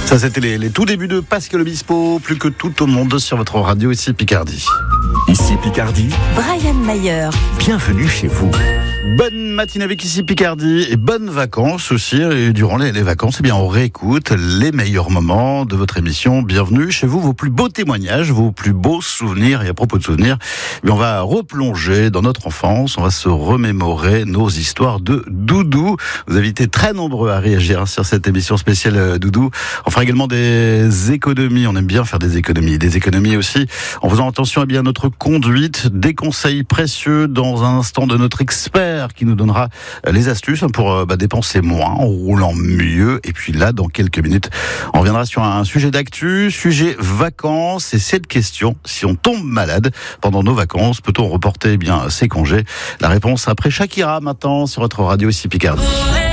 Ça, c'était les tout débuts de Pascal Obispo, plus que tout au monde sur votre radio, ici Picardie. Ici Picardie, Brian Mayer. bienvenue chez vous. Bonne matinée avec ici Picardie et bonnes vacances aussi. Et durant les vacances, eh bien, on réécoute les meilleurs moments de votre émission. Bienvenue chez vous, vos plus beaux témoignages, vos plus beaux souvenirs. Et à propos de souvenirs, eh bien, on va replonger dans notre enfance. On va se remémorer nos histoires de doudou. Vous avez été très nombreux à réagir sur cette émission spéciale doudou. On fera également des économies. On aime bien faire des économies. Des économies aussi en faisant attention à notre conduite. Des conseils précieux dans un instant de notre expert qui nous donnera les astuces pour dépenser moins en roulant mieux. Et puis là, dans quelques minutes, on reviendra sur un sujet d'actu, sujet vacances. Et cette question, si on tombe malade pendant nos vacances, peut-on reporter ses congés? La réponse après Shakira maintenant sur votre radio ici Picardie.